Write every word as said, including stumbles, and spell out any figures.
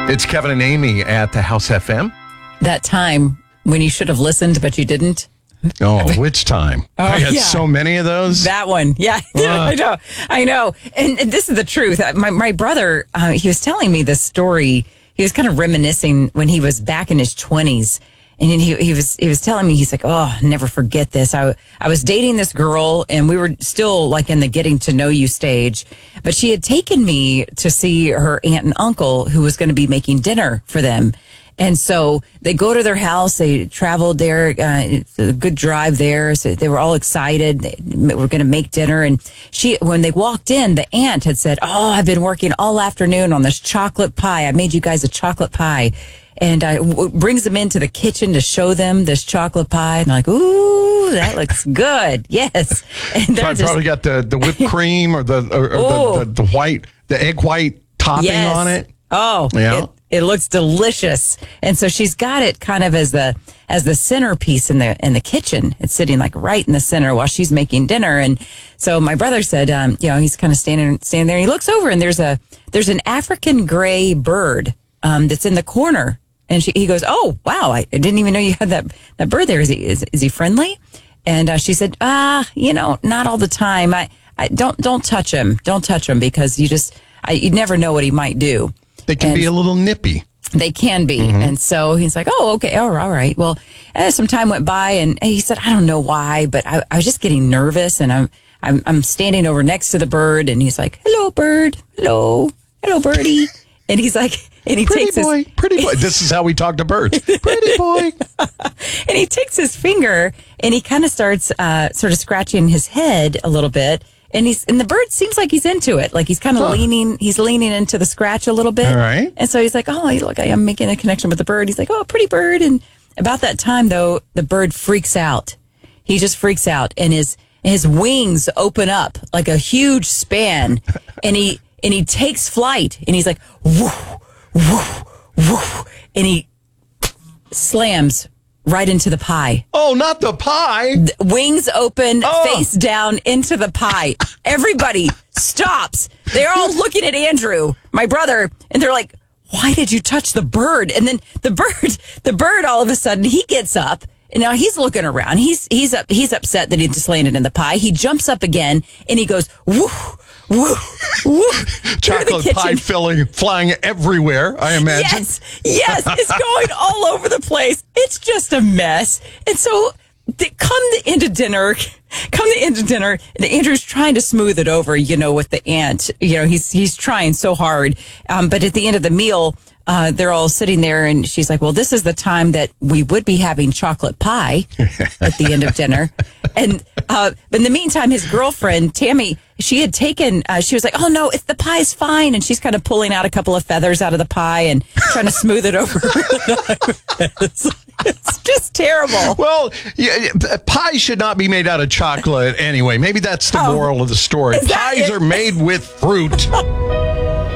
It's Kevin and Amy at the House F M. That time when you should have listened, but you didn't. Oh, which time? Oh, I had yeah. so many of those. That one. Yeah, Uh. I know. I know. And, and this is the truth. My, my brother, uh, he was telling me this story. He was kind of reminiscing when he was back in his twenties. And he, he was he was telling me, he's like, oh, I'll never forget this. I, I was dating this girl and we were still like in the getting to know you stage. But she had taken me to see her aunt and uncle who was going to be making dinner for them. And so they go to their house. They traveled there. Uh, it's a good drive there. So they were all excited. They were going to make dinner. And she, when they walked in, the aunt had said, oh, I've been working all afternoon on this chocolate pie. I made you guys a chocolate pie. And uh, w- brings them into the kitchen to show them this chocolate pie. And they're like, ooh, that looks good. Yes. And So I just, probably got the, the whipped cream or the or, or the, the, the white, the egg white topping yes. on it. Oh, Yeah. It, it looks delicious. And so she's got it kind of as the as the centerpiece in the in the kitchen. It's sitting like right in the center while she's making dinner. And so my brother said, um, you know, he's kind of standing standing there. And he looks over and there's a there's an African gray bird um, that's in the corner. And she, he goes, oh wow, I, I didn't even know you had that that bird there. Is he is, is he friendly? And uh, she said, ah, you know, not all the time. I, I don't don't touch him. Don't touch him because you just I, you never know what he might do. They can And be a little nippy. They can be. Mm-hmm. And so he's like, oh, okay. All right. All right. Well, as some time went by and he said, I don't know why, but I, I was just getting nervous and I'm, I'm, I'm standing over next to the bird and he's like, hello, bird. Hello. Hello, birdie. And he's like, and he Pretty takes boy, his, pretty boy. This is how we talk to birds. Pretty boy. and he takes his finger and he kind of starts, uh, sort of scratching his head a little bit. And he's and the bird seems like he's into it. Like he's kind of huh. leaning, he's leaning into the scratch a little bit. All right. And so he's like, oh, look, I'm making a connection with the bird. He's like, oh, pretty bird. And about that time, though, the bird freaks out. He just freaks out, and his his wings open up like a huge span, and he and he takes flight, and he's like, woo, woo, woo, and he slams right into the pie. Oh, not the pie. Wings open, oh. face down into the pie. Everybody stops. They're all looking at Andrew, my brother, and they're like, why did you touch the bird? And then the bird, the bird all of a sudden, he gets up. And now he's looking around. He's he's up. He's upset that he just landed in the pie. He jumps up again and he goes, woo, woo, woo. Chocolate pie filling, flying everywhere, I imagine. Yes, yes. It's going all over the place. It's just a mess. And so they come the end of dinner, come the end of dinner, and Andrew's trying to smooth it over, you know, with the aunt. You know, he's he's trying so hard. Um, but at the end of the meal, Uh, they're all sitting there and she's like, well, this is the time that we would be having chocolate pie at the end of dinner. And uh, in the meantime, his girlfriend, Tammy, she had taken, uh, she was like, oh, no, if the pie's fine. And she's kind of pulling out a couple of feathers out of the pie and trying to smooth it over. it's, it's just terrible. Well, yeah, pie should not be made out of chocolate anyway. Maybe that's the Oh, moral of the story. Pies are made with fruit.